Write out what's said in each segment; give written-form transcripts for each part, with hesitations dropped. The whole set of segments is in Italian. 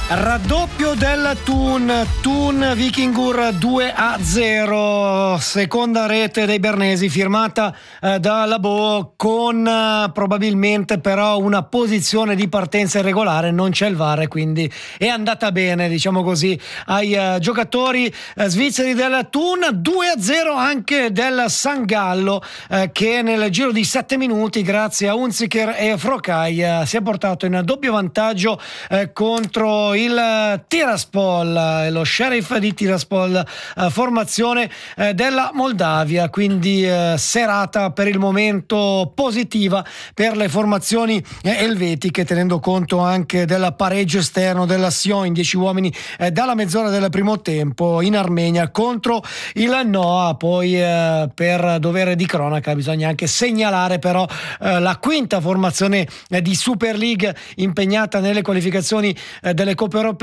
Raddoppio del Thun Vikingur 2-0, seconda rete dei bernesi firmata da Labo con probabilmente però una posizione di partenza irregolare, non c'è il VAR, quindi è andata bene, diciamo così, ai giocatori svizzeri del Thun. 2-0 anche del San Gallo che nel giro di 7 minuti grazie a Hunziker e Frocai si è portato in doppio vantaggio contro il Tiraspol, lo Sheriff di Tiraspol, formazione della Moldavia. Quindi serata per il momento positiva per le formazioni elvetiche, tenendo conto anche del pareggio esterno della Sion in 10 uomini dalla mezz'ora del primo tempo in Armenia contro il Noa. Poi per dovere di cronaca bisogna anche segnalare però la quinta formazione di Super League impegnata nelle qualificazioni delle Coppe Europee.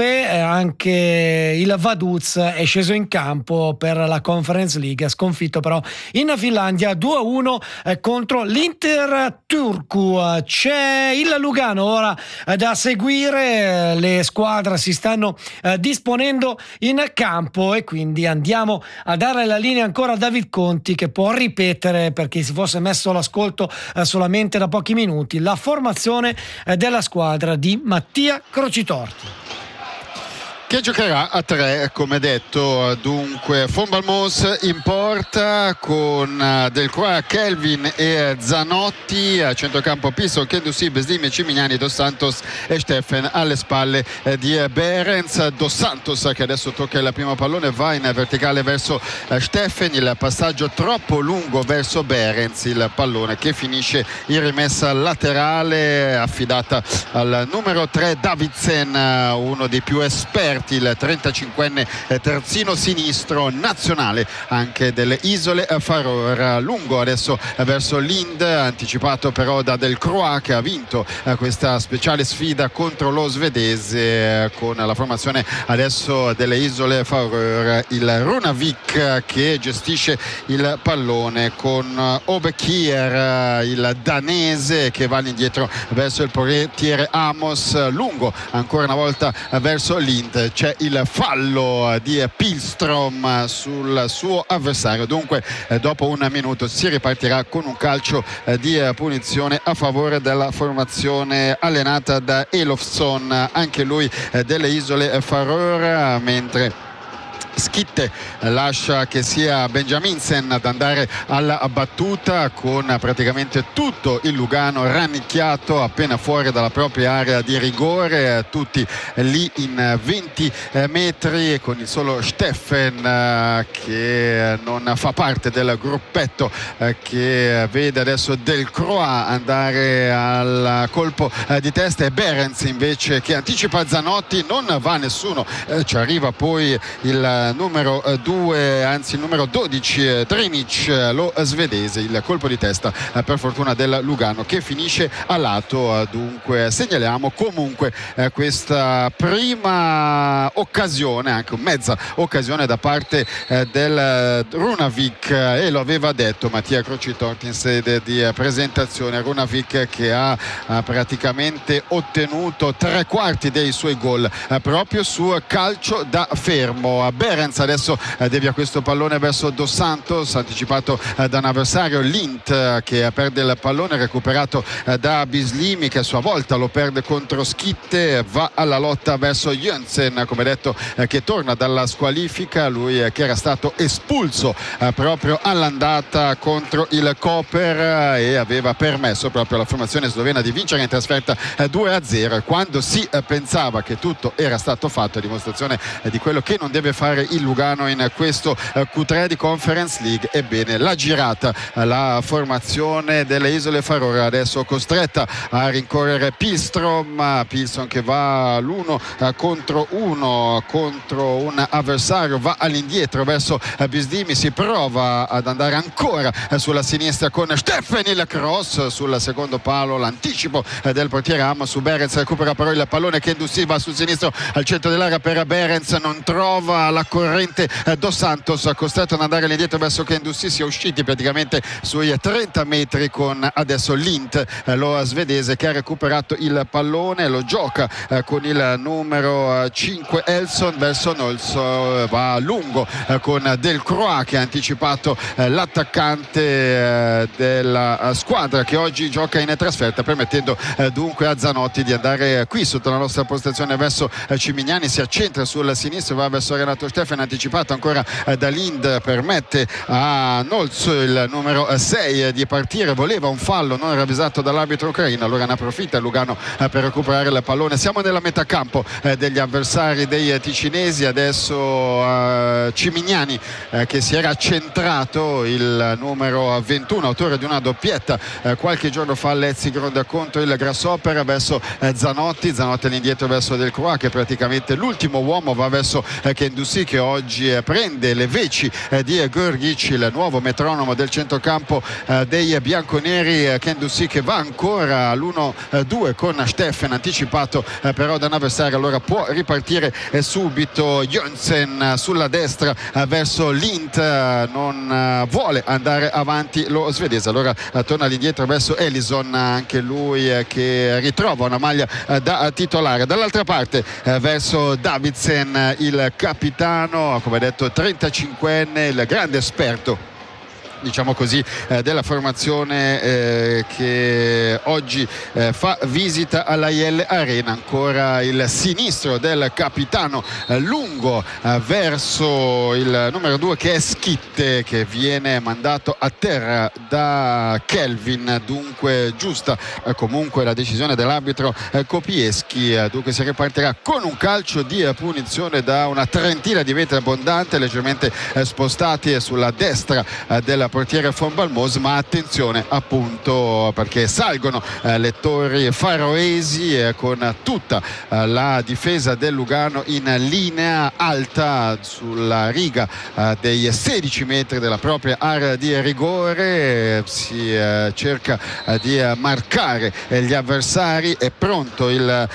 Anche il Vaduz è sceso in campo per la Conference League, sconfitto però in Finlandia 2-1 contro l'Inter Turku. C'è il Lugano ora da seguire, le squadre si stanno disponendo in campo e quindi andiamo a dare la linea ancora a David Conti, che può ripetere, per chi si fosse messo all'ascolto solamente da pochi minuti, la formazione della squadra di Mattia Crocitorti, che giocherà a 3 come detto. Dunque Von Balmos in porta con Delcroix, Kelvin e Zanotti, a centrocampo Pilson, Kendouzi, Beslimi, Cimignani, Dos Santos e Steffen alle spalle di Behrens. Dos Santos che adesso tocca il primo pallone, va in verticale verso Steffen, il passaggio troppo lungo verso Behrens, il pallone che finisce in rimessa laterale affidata al numero 3 Davidsen, uno dei più esperti, il 35enne terzino sinistro nazionale anche delle Isole Faroe. Lungo adesso verso Lind, anticipato però da Delcroix, che ha vinto questa speciale sfida contro lo svedese con la formazione adesso delle Isole Faroe. Il Runavik che gestisce il pallone con Obekier, il danese, che va all'indietro verso il portiere Amos. Lungo ancora una volta verso Lind, c'è il fallo di Pilstrom sul suo avversario. Dunque dopo un minuto si ripartirà con un calcio di punizione a favore della formazione allenata da Elofsson, anche lui delle Isole Faroe, mentre Schitte lascia che sia Benjaminsen ad andare alla battuta, con praticamente tutto il Lugano rannicchiato appena fuori dalla propria area di rigore, tutti lì in 20 metri, con il solo Steffen che non fa parte del gruppetto che vede adesso Delcroix andare al colpo di testa, e Behrens invece che anticipa Zanotti. Non va nessuno, ci arriva poi il numero 2, anzi il numero 12 Trinic, lo svedese, il colpo di testa per fortuna del Lugano che finisce a lato. Dunque segnaliamo comunque questa prima occasione, anche mezza occasione da parte del Runavik, e lo aveva detto Mattia Crocitorti in sede di presentazione. Runavik che ha praticamente ottenuto 3/4 dei suoi gol proprio su calcio da fermo. Behrens adesso devia questo pallone verso Dos Santos, anticipato da un avversario, Lint che perde il pallone, recuperato da Bislimi che a sua volta lo perde contro Schitte, va alla lotta verso Jönsson, come detto, che torna dalla squalifica, lui che era stato espulso proprio all'andata contro il Koper e aveva permesso proprio alla formazione slovena di vincere in trasferta 2-0, quando si pensava che tutto era stato fatto, a dimostrazione di quello che non deve fare il Lugano in questo Q3 di Conference League. Ebbene, la girata, la formazione delle Isole Faroe adesso costretta a rincorrere Pilstrom che va l'1 contro 1 contro un avversario, va all'indietro verso Bislimi, si prova ad andare ancora sulla sinistra con Steffen, il cross sul secondo palo, l'anticipo del portiere Amos su Behrens, recupera però il pallone, Kendouzi va sul sinistro al centro dell'area per Behrens, non trova la corrente Dos Santos, costretto ad andare all'indietro verso Ken Dussi, si è usciti praticamente sui 30 metri con adesso Lint, lo svedese, che ha recuperato il pallone, lo gioca con il numero 5 Elson verso Nolso, va lungo con Delcroix che ha anticipato l'attaccante della squadra che oggi gioca in trasferta, permettendo dunque a Zanotti di andare qui sotto la nostra postazione verso Cimignani, si accentra sul sinistro, va verso Renato Steffen, anticipato ancora da Lind, permette a Nolso, il numero 6, di partire, voleva un fallo non ravvisato dall'arbitro ucraino, allora ne approfitta Lugano per recuperare il pallone. Siamo nella metà campo degli avversari dei ticinesi, adesso Cimignani che si era centrato, il numero 21, autore di una doppietta qualche giorno fa all'Ezigrund contro il Grasshopper, verso Zanotti all'indietro verso Delcroix, che è praticamente l'ultimo uomo, va verso Ken Dussi che oggi prende le veci di Gorgic, il nuovo metronomo del centrocampo dei bianconeri. Ken Dussi che va ancora all'1-2 con Steffen, anticipato però da un avversario, allora può ripartire subito Jönsson sulla destra verso Lint, non vuole andare avanti lo svedese, allora torna all'indietro verso Ellison, anche lui che ritrova una maglia da titolare. Dall'altra parte verso Davidsen, il capitano, come detto 35enne, il grande esperto, diciamo così, della formazione che oggi fa visita alla IL Arena. Ancora il sinistro del capitano lungo verso il numero 2 che è Schitte, che viene mandato a terra da Kelvin, dunque giusta comunque la decisione dell'arbitro Kopieschi, dunque si ripartirà con un calcio di punizione da una trentina di metri abbondante, leggermente spostati sulla destra del portiere von Balmos, ma attenzione appunto perché salgono le torri faroesi con tutta la difesa del Lugano in linea alta sulla riga dei 16 metri della propria area di rigore, si cerca di marcare gli avversari, è pronto il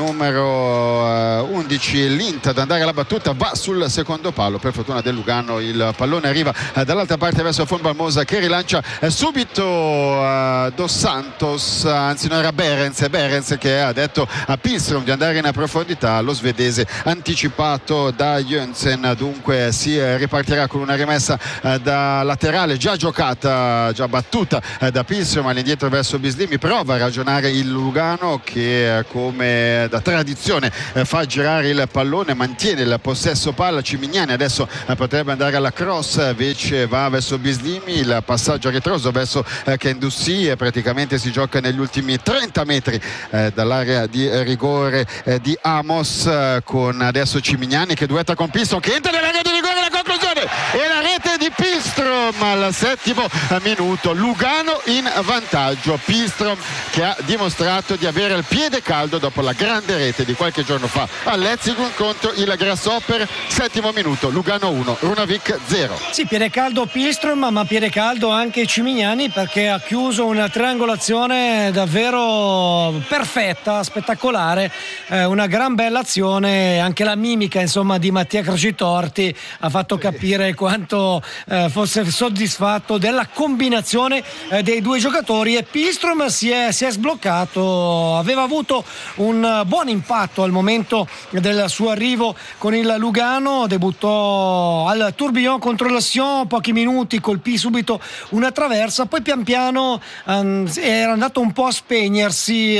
numero 11 Lint ad andare alla battuta, va sul secondo palo, per fortuna del Lugano il pallone arriva dall'altra parte verso von Balmos che rilancia subito Dos Santos, anzi no, era Behrens che ha detto a Pilstrom di andare in profondità, lo svedese anticipato da Jönsson, dunque si ripartirà con una rimessa da laterale già giocata, già battuta da Pilstrom all'indietro verso Bislimi, prova a ragionare il Lugano che come da tradizione fa girare il pallone, mantiene il possesso palla. Cimignani adesso potrebbe andare alla cross, invece va verso Bislimi, il passaggio a ritroso verso Ken Dussi, e praticamente si gioca negli ultimi 30 metri dall'area di rigore di Amos, con adesso Cimignani che duetta con Pilstrom, che entra nell'area di rigore, la conclusione e la rete di Pilstrom al 7° minuto, Lugano in vantaggio. Pilstrom che ha dimostrato di avere il piede caldo dopo la grande rete di qualche giorno fa all'Ezigrund contro il Grasshopper. 7° minuto, Lugano 1, Runavík 0. Sì, piede caldo Pilstrom, ma piede caldo anche Cimignani, perché ha chiuso una triangolazione davvero perfetta, spettacolare, una gran bella azione, anche la mimica insomma di Mattia Crocitorti ha fatto capire quanto fosse soddisfatto della combinazione dei due giocatori, e Pilstrom si è sbloccato, aveva avuto un buon impatto al momento del suo arrivo con il Lugano, debuttò al Tourbillon contro la Sion, pochi minuti, colpì subito una traversa, poi pian piano era andato un po' a spegnersi,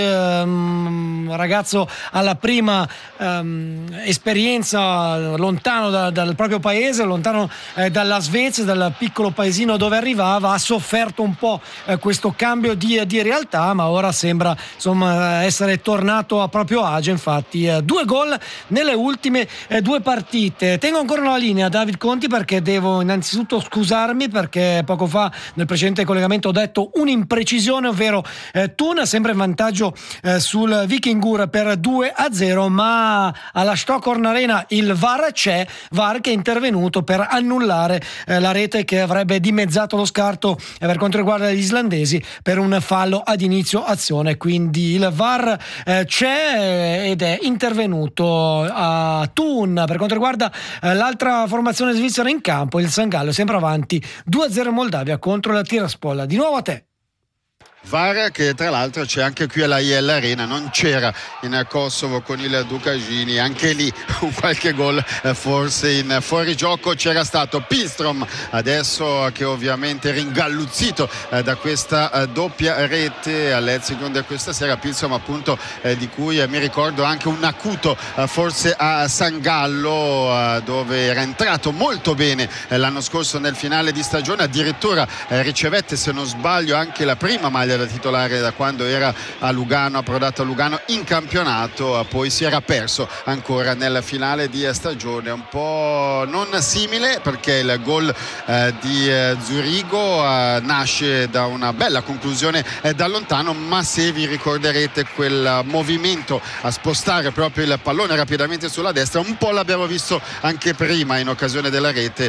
ragazzo alla prima esperienza lontano dal proprio paese, lontano dalla Svezia, dal piccolo paesino dove arrivava, ha sofferto un po' questo cambio di realtà, ma ora sembra insomma essere tornato a proprio agio. Infatti 2 gol nelle ultime 2 partite. Tengo ancora la linea David Conti perché devo innanzitutto scusarmi, perché poco fa nel precedente collegamento ho detto un'imprecisione, ovvero Thun sempre in vantaggio sul Vikingur per 2-0, ma alla Stockholm Arena il VAR c'è, VAR che è intervenuto per annullare la rete che avrebbe dimezzato lo scarto per quanto riguarda gli islandesi per un fallo ad inizio azione. Quindi il VAR c'è ed è intervenuto a Thun. Per quanto riguarda l'altra formazione svizzera in campo, il San Gallo è sempre avanti 2-0 in Moldavia contro la Tiraspol. Di nuovo a te. VAR che tra l'altro c'è anche qui alla IL Arena, non c'era in Kosovo con il Dukagini, anche lì un qualche gol forse in fuorigioco c'era stato. Pilstrom adesso che ovviamente ringalluzzito da questa doppia rete all'Helsingborg di questa sera. Pilstrom appunto di cui mi ricordo anche un acuto forse a San Gallo, dove era entrato molto bene l'anno scorso nel finale di stagione, addirittura ricevette, se non sbaglio, anche la prima maglia da titolare da quando era a Lugano, approdato a Lugano in campionato. Poi si era perso ancora nel finale di stagione, un po' non simile perché il gol di Zurigo nasce da una bella conclusione da lontano, ma se vi ricorderete quel movimento a spostare proprio il pallone rapidamente sulla destra un po' l'abbiamo visto anche prima in occasione della rete.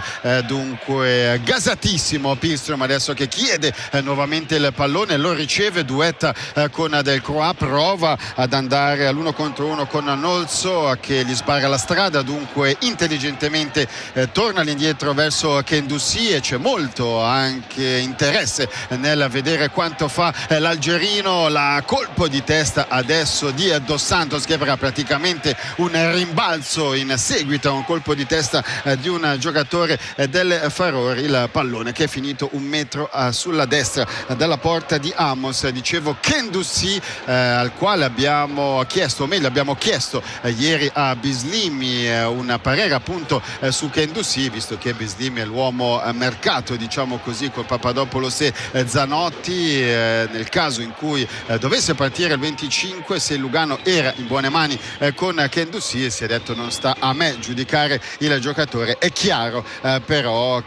Dunque gasatissimo Pilstrom adesso che chiede nuovamente il pallone, lo riceve, duetta con Delcroix, prova ad andare all'1 contro 1 con Nolso che gli spara la strada, dunque intelligentemente torna all'indietro verso Kendouzi e c'è molto anche interesse nel vedere quanto fa l'algerino. La colpo di testa adesso di Dos Santos che avrà praticamente un rimbalzo in seguito a un colpo di testa di un giocatore del Faror, il pallone che è finito un metro sulla destra dalla porta di Amos. Dicevo Kendouzi al quale abbiamo chiesto, o meglio abbiamo chiesto ieri a Bislimi un parere appunto su Kendouzi, visto che Bislimi è l'uomo mercato, diciamo così, con Papadopoulos e Zanotti. Nel caso in cui dovesse partire il 25, se Lugano era in buone mani con Kendouzi, si è detto non sta a me giudicare il giocatore. È chiaro però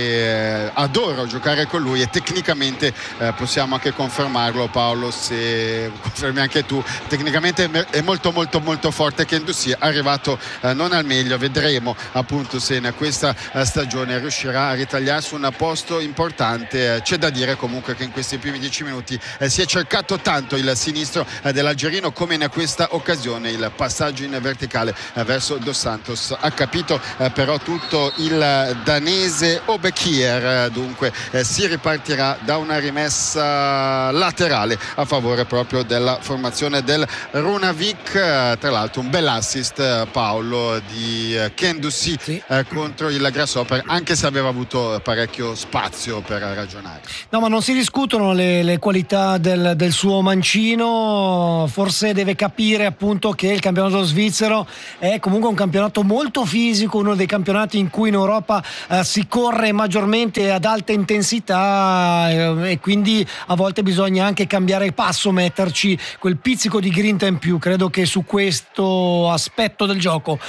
che adoro giocare con lui e tecnicamente possiamo anche confermarlo, Paolo, se confermi anche tu, tecnicamente è molto molto molto forte. Kendouzi è arrivato non al meglio, vedremo appunto se in questa stagione riuscirà a ritagliarsi un posto importante. C'è da dire comunque che in questi primi 10 minuti si è cercato tanto il sinistro dell'algerino, come in questa occasione il passaggio in verticale verso Dos Santos ha capito però tutto il danese Obekier. Dunque si ripartirà da una rimessa laterale a favore proprio della formazione del Runavik. Tra l'altro un bel assist, Paolo, di Kendouzi contro il Grasshopper, anche se aveva avuto parecchio spazio per ragionare. No, ma non si discutono le qualità del suo mancino. Forse deve capire appunto che il campionato svizzero è comunque un campionato molto fisico, uno dei campionati in cui in Europa si corre maggiormente ad alta intensità e quindi a volte bisogna anche cambiare passo, metterci quel pizzico di grinta in più. Credo che su questo aspetto del gioco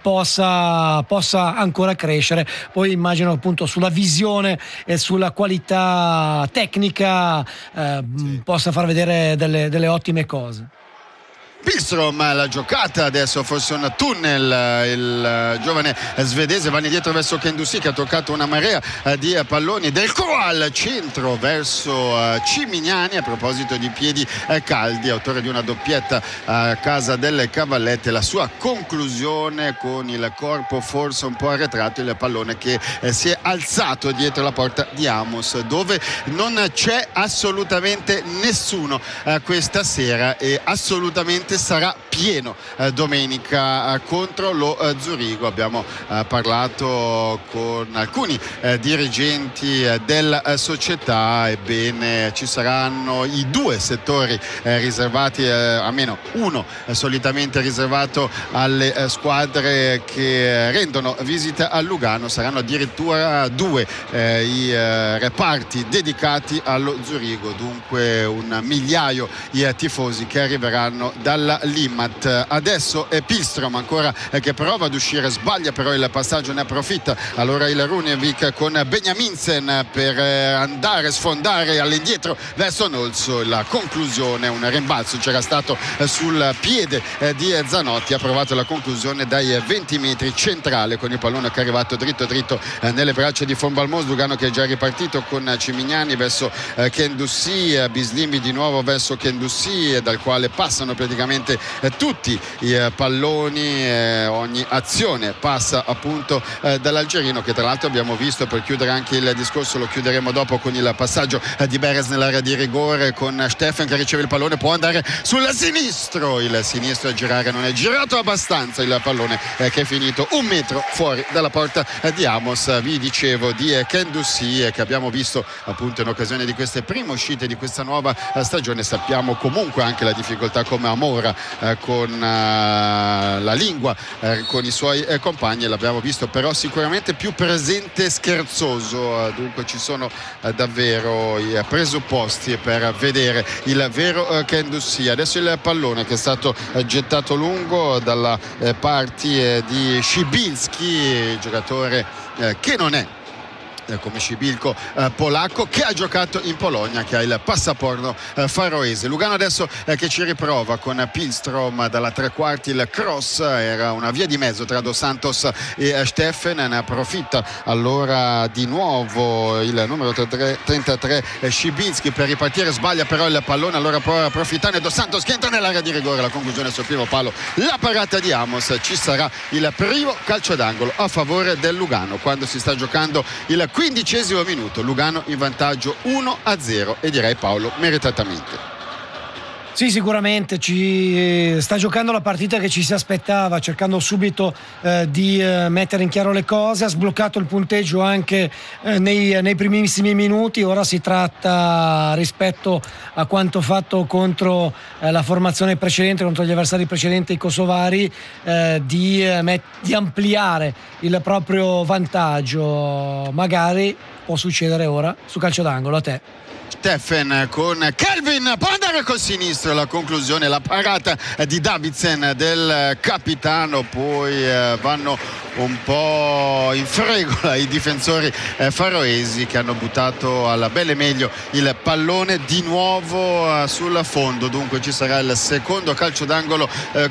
possa ancora crescere. Poi immagino appunto sulla visione e sulla qualità tecnica possa far vedere delle ottime cose. Pilstrom, la giocata adesso, forse un tunnel, il giovane svedese va indietro verso Kendouzi che ha toccato una marea di palloni. Delcroix al centro verso Cimignani, a proposito di piedi caldi, autore di una doppietta a casa delle Cavallette. La sua conclusione con il corpo forse un po' arretrato, il pallone che si è alzato dietro la porta di Amos, dove non c'è assolutamente nessuno questa sera e assolutamente sarà pieno domenica contro lo Zurigo. Abbiamo parlato con alcuni dirigenti della società, ebbene ci saranno i due settori riservati, almeno uno solitamente riservato alle squadre che rendono visita a Lugano, saranno addirittura due i reparti dedicati allo Zurigo, dunque un migliaio i tifosi che arriveranno da dalla Limmat. Adesso è Pilstrom ancora che prova ad uscire, sbaglia però il passaggio, ne approfitta allora il Runevik con Benjaminsen per andare a sfondare all'indietro verso Nolso. La conclusione, un rimbalzo c'era stato sul piede di Zanotti, ha provato la conclusione dai 20 metri centrale con il pallone che è arrivato dritto nelle braccia di Fonbalmos. Lugano che è già ripartito con Cimignani verso Kendussi, Bislimi di nuovo verso Kendussi, dal quale passano praticamente tutti i palloni, ogni azione passa appunto dall'algerino, che tra l'altro abbiamo visto, per chiudere anche il discorso, lo chiuderemo dopo con il passaggio di Beres nell'area di rigore con Steffen che riceve il pallone, può andare sul sinistro, il sinistro a girare, non è girato abbastanza il pallone che è finito un metro fuori dalla porta di Amos. Vi dicevo di Kendussi che abbiamo visto appunto in occasione di queste prime uscite di questa nuova stagione. Sappiamo comunque anche la difficoltà come Amora con la lingua con i suoi compagni, l'abbiamo visto però sicuramente più presente e scherzoso, dunque ci sono davvero i presupposti per vedere il vero Kendussi. Adesso il pallone che è stato gettato lungo dalla parte di Szybilski, giocatore che non è come Szybilko polacco, che ha giocato in Polonia, che ha il passaporto faroese. Lugano adesso che ci riprova con Pilstrom dalla tre quarti, il cross era una via di mezzo tra Dos Santos e Steffen, ne approfitta allora di nuovo il numero 33 Szybilski per ripartire, sbaglia però il pallone, allora prova a approfittare Dos Santos che entra nell'area di rigore, la conclusione sul primo palo, la parata di Amos. Ci sarà il primo calcio d'angolo a favore del Lugano quando si sta giocando il 15° minuto, Lugano in vantaggio 1-0 e direi, Paolo, meritatamente. Sì, sicuramente ci sta giocando la partita che ci si aspettava, cercando subito di mettere in chiaro le cose, ha sbloccato il punteggio anche nei primissimi minuti. Ora si tratta, rispetto a quanto fatto contro la formazione precedente, contro gli avversari precedenti, i kosovari, di ampliare il proprio vantaggio. Magari può succedere ora su calcio d'angolo. A te. Steffen con Kelvin, può andare col sinistro, la conclusione, la parata di Davidsen del capitano, poi vanno un po' in fregola i difensori faroesi che hanno buttato alla belle meglio il pallone di nuovo sul fondo. Dunque ci sarà il secondo calcio d'angolo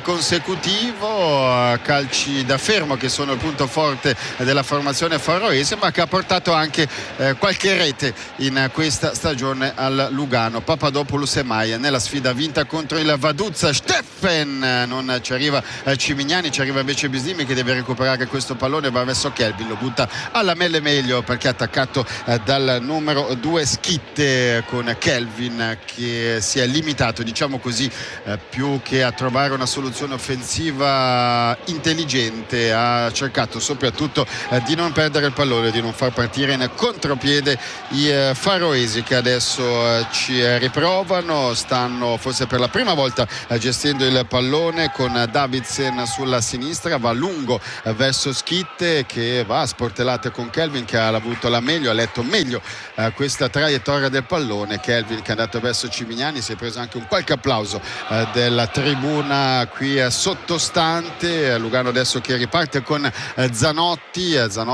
consecutivo, calci da fermo che sono il punto forte della formazione faroese, ma che ha portato anche qualche rete in questa stagione al Lugano. Papadopoulos e Maia nella sfida vinta contro il Vaduz. Steffen, non ci arriva Cimignani, ci arriva invece Bislimi che deve recuperare questo pallone, va verso Kelvin, lo butta alla mele meglio perché è attaccato dal numero 2 Schitte, con Kelvin che si è limitato, diciamo così, più che a trovare una soluzione offensiva intelligente, ha cercato soprattutto di non perdere il pallone, di non far partire in contropiede i faroesi che adesso ci riprovano, stanno forse per la prima volta gestendo il pallone con Davidsen sulla sinistra, va lungo verso Schitte che va a sportellate con Kelvin che ha avuto la meglio, ha letto meglio questa traiettoria del pallone. Kelvin che è andato verso Cimignani, si è preso anche un qualche applauso della tribuna qui sottostante. Lugano adesso che riparte con Zanotti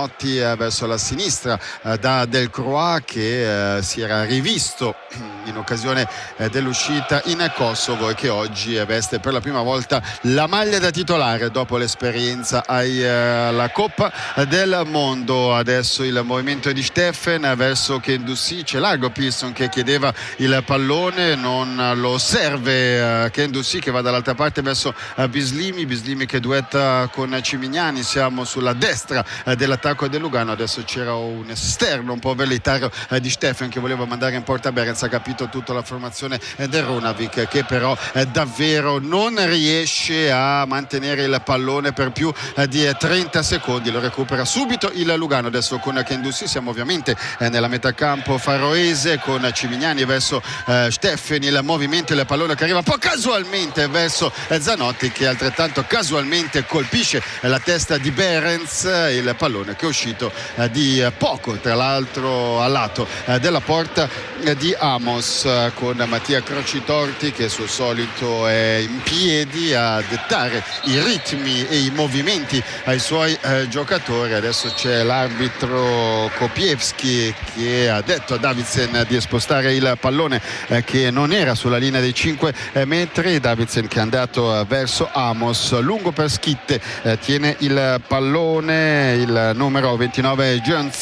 verso la sinistra da Delcroix che si era rivisto in occasione dell'uscita in Kosovo e che oggi veste per la prima volta la maglia da titolare dopo l'esperienza alla Coppa del Mondo. Adesso il movimento di Steffen verso Kendussi, c'è largo Pilson che chiedeva il pallone, non lo serve Kendussi che va dall'altra parte verso Bislimi che duetta con Cimignani. Siamo sulla destra dell'attacco del Lugano, adesso c'era un esterno un po' velleitario di Steffen che voleva mandare in porta Behrens, ha capito tutta la formazione del Runavik che però davvero non riesce a mantenere il pallone per più di 30 secondi, lo recupera subito il Lugano adesso con Kendussi. Siamo ovviamente nella metà campo faroese con Cimignani verso Steffen, il movimento, il pallone che arriva un po' casualmente verso Zanotti che altrettanto casualmente colpisce la testa di Behrens, il pallone che è uscito di poco tra l'altro al lato della porta di Amos. Amos con Mattia Crocitorti che sul solito è in piedi a dettare i ritmi e i movimenti ai suoi giocatori. Adesso c'è l'arbitro Kopiewski che ha detto a Davidsen di spostare il pallone che non era sulla linea dei 5 metri. Davidsen che è andato verso Amos, lungo per Schitte, tiene il pallone il numero 29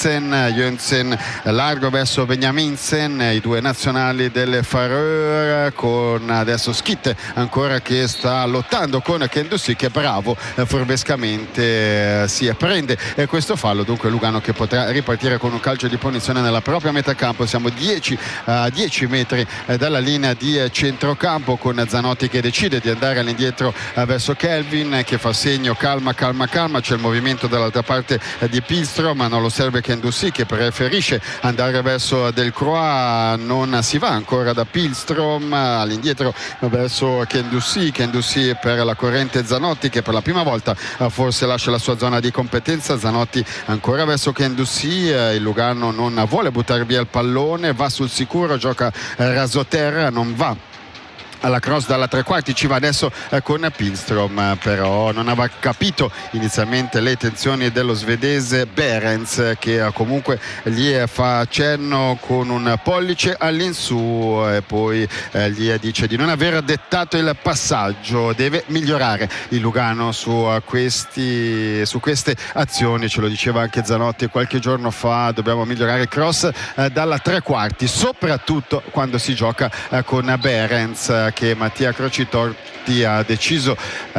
Jönsen, largo verso Benjaminsen, i due nazionali delle Faroe, con adesso Schitte ancora che sta lottando con Kendussi che bravo furbescamente si prende questo fallo. Dunque Lugano che potrà ripartire con un calcio di punizione nella propria metà campo. Siamo 10 metri dalla linea di centrocampo, con Zanotti che decide di andare all'indietro verso Kelvin che fa segno calma. C'è il movimento dall'altra parte di Pilstrom, ma non lo serve Kendussi che preferisce andare verso Delcroix. Non si va ancora da Pilstrom all'indietro verso Kendussi per la corrente Zanotti che per la prima volta forse lascia la sua zona di competenza. Zanotti ancora verso Kendussi, il Lugano non vuole buttare via il pallone, va sul sicuro, gioca rasoterra, non va alla cross dalla tre quarti, ci va adesso con Pilstrom, però non aveva capito inizialmente le intenzioni dello svedese Behrens che comunque gli fa cenno con un pollice all'insù e poi gli dice di non aver dettato il passaggio. Deve migliorare il Lugano su queste azioni, ce lo diceva anche Zanotti qualche giorno fa, dobbiamo migliorare il cross dalla tre quarti, soprattutto quando si gioca con Behrens che Mattia Crocitorti ha deciso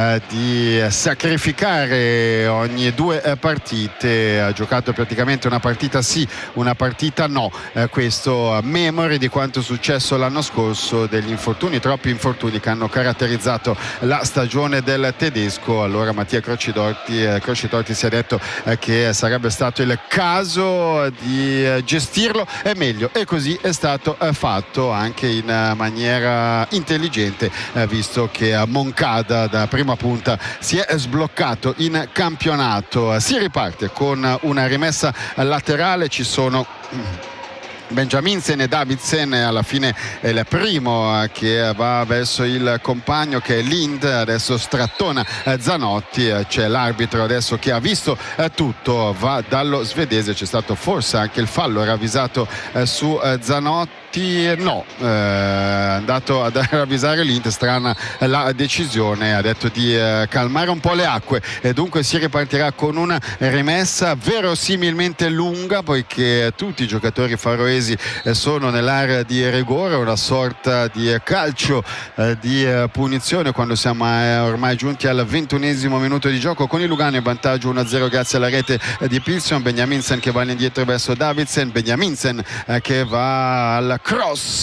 di sacrificare ogni due partite. Ha giocato praticamente una partita sì, una partita no, questo a memoria di quanto successo l'anno scorso, degli infortuni, troppi infortuni che hanno caratterizzato la stagione del tedesco. Allora Mattia Crocitorti si è detto che sarebbe stato il caso di gestirlo meglio e così è stato fatto anche in maniera intelligente, visto che a Moncada da prima punta si è sbloccato in campionato. Si riparte con una rimessa laterale, ci sono Benjaminsen e Davidsen, alla fine è il primo che va verso il compagno che è Lind, adesso strattona Zanotti, c'è l'arbitro adesso che ha visto tutto, va dallo svedese, c'è stato forse anche il fallo ravvisato su Zanotti. No, è andato ad avvisare Lind, strana la decisione, ha detto di calmare un po' le acque e dunque si ripartirà con una rimessa verosimilmente lunga, poiché tutti i giocatori faroesi sono nell'area di rigore, una sorta di calcio di punizione quando siamo ormai giunti al 21esimo minuto di gioco, con il Lugano in vantaggio 1-0 grazie alla rete di Pilson. Benjaminsen che va all'indietro verso Davidsen, Benjaminsen che va al cross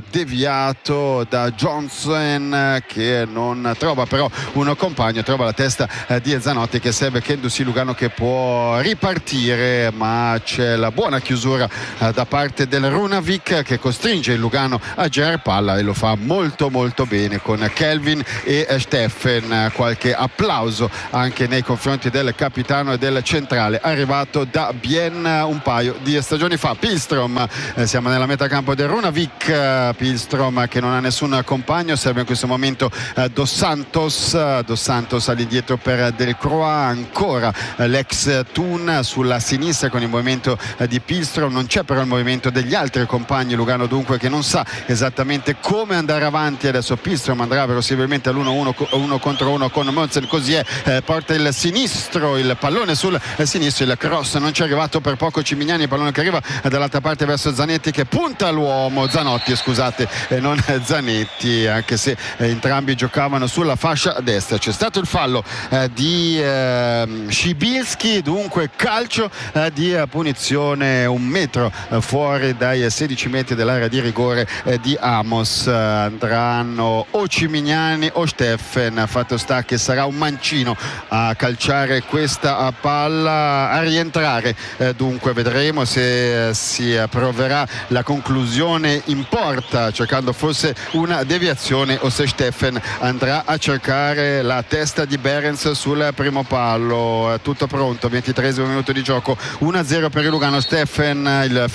deviato da Johnson che non trova però un compagno, trova la testa di Zanotti che serve Kendussi. Lugano che può ripartire, ma c'è la buona chiusura da parte del Runavik che costringe il Lugano a girare palla e lo fa molto bene con Kelvin e Steffen. Qualche applauso anche nei confronti del capitano e del centrale arrivato da ben un paio di stagioni fa. Pilstrom, siamo nella metà campo del Runavik, Pilstrom che non ha nessun compagno, serve in questo momento Dos Santos all'indietro per Delcroix, ancora l'ex Thun sulla sinistra con il movimento di Pilstrom, non c'è però il movimento degli altri compagni. Lugano dunque che non sa esattamente come andare avanti. Adesso Pilstrom andrà verosimilmente all'1 contro 1 con Monsen, così è, porta il sinistro, il pallone sul sinistro, il cross non ci è arrivato per poco Cimignani, il pallone che arriva dall'altra parte verso Zanetti che punta Zanotti scusate, e non Zanetti, anche se entrambi giocavano sulla fascia destra. C'è stato il fallo di Szybilski, dunque calcio di punizione, un metro fuori dai 16 metri dell'area di rigore di Amos. Andranno o Cimignani o Steffen, fatto sta che sarà un mancino a calciare questa palla, a rientrare. Dunque vedremo se si proverà la conclusione in porta cercando forse una deviazione o se Steffen andrà a cercare la testa di Behrens sul primo palo. Tutto pronto, 23esimo minuto di gioco, 1-0 per il Lugano. Steffen, il fischio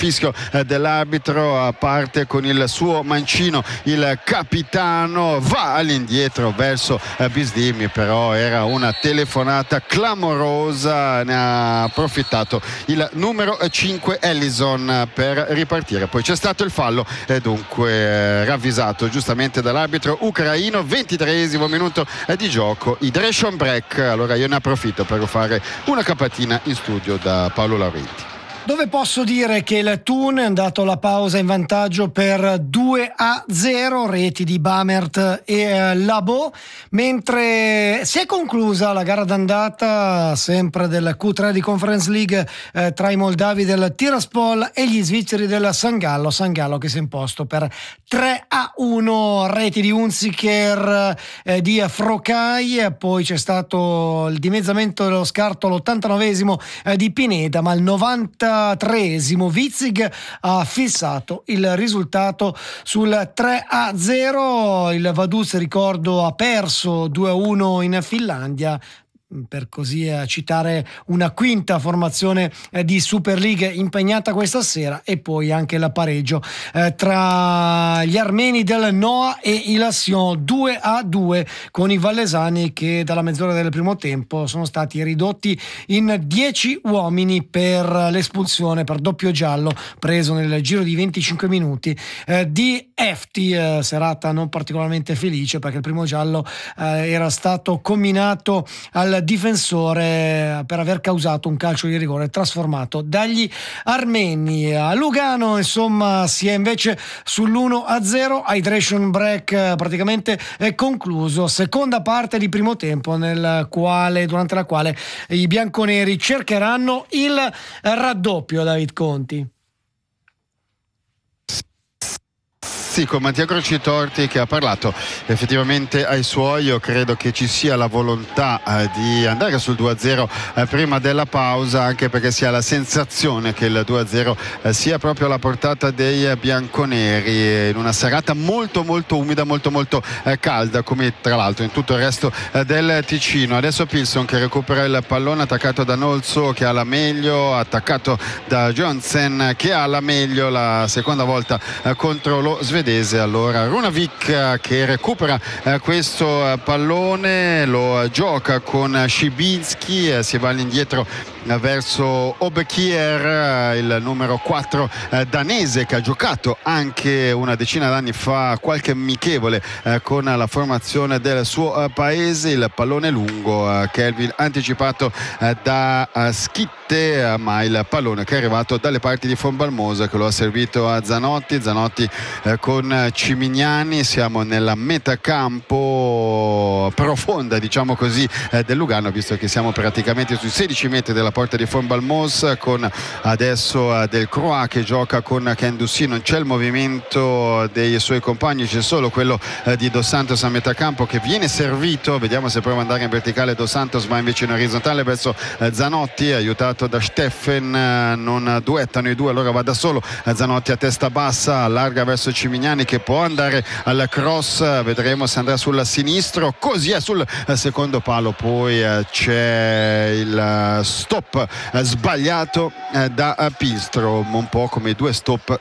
dell'arbitro, parte con il suo mancino il capitano, va all'indietro verso Bisdimi, però era una telefonata clamorosa, ne ha approfittato il numero 5 Ellison per ripartire. Poi c'è stato il fallo e dunque ravvisato giustamente dall'arbitro ucraino. 23esimo minuto di gioco, hydration break. Allora io ne approfitto per fare una capatina in studio da Paolo Laurenti, dove posso dire che il Thun è andato alla pausa in vantaggio per 2-0, reti di Bamert e Labo, mentre si è conclusa la gara d'andata sempre del Q3 di Conference League tra i moldavi del Tiraspol e gli svizzeri del San Gallo che si è imposto per 3-1, reti di Hunziker, di Frocai, poi c'è stato il dimezzamento dello scarto all'89esimo di Pineda, ma al 93esimo Witzig ha fissato il risultato sul 3-0. Il Vaduz, ricordo, ha perso 2-1 in Finlandia, per così citare una quinta formazione di Super League impegnata questa sera, e poi anche la pareggio tra gli armeni del Noa e il Sion 2-2 con i vallesani che dalla mezz'ora del primo tempo sono stati ridotti in 10 uomini per l'espulsione per doppio giallo preso nel giro di 25 minuti di Efti. Serata non particolarmente felice perché il primo giallo era stato comminato al difensore per aver causato un calcio di rigore trasformato dagli armeni. A Lugano insomma si è invece sull'1-0, hydration break praticamente è concluso, seconda parte di primo tempo durante la quale i bianconeri cercheranno il raddoppio. David Conti. Sì, con Mattia Crocitorti che ha parlato effettivamente ai suoi. Io credo che ci sia la volontà di andare sul 2-0 prima della pausa, anche perché si ha la sensazione che il 2-0 sia proprio alla portata dei bianconeri in una serata molto molto umida, molto molto calda, come tra l'altro in tutto il resto del Ticino. Adesso Pilson che recupera il pallone, attaccato da Nolso che ha la meglio, attaccato da Johnsen che ha la meglio, la seconda volta contro lo svedese. Allora Runavik che recupera questo pallone, lo gioca con Szybinski, si va all'indietro verso Obekier, il numero 4 danese che ha giocato anche una decina d'anni fa qualche amichevole con la formazione del suo paese. Il pallone lungo, Kelvin anticipato da Schitte, ma il pallone che è arrivato dalle parti di Fonbalmosa che lo ha servito a Zanotti con Cimignani. Siamo nella metacampo profonda, diciamo così, del Lugano, visto che siamo praticamente sui 16 metri della porta di Fonbalmos, con adesso Del Croix che gioca con Kendussi. Non c'è il movimento dei suoi compagni, c'è solo quello di Dos Santos a metacampo che viene servito. Vediamo se prova ad andare in verticale Dos Santos, va invece in orizzontale verso Zanotti, aiutato da Steffen. Non duettano i due, allora va da solo Zanotti a testa bassa, allarga verso Cimignani che può andare al cross, vedremo se andrà sul sinistro, così è sul secondo palo. Poi c'è il stop sbagliato da Pistro, un po' come i due stop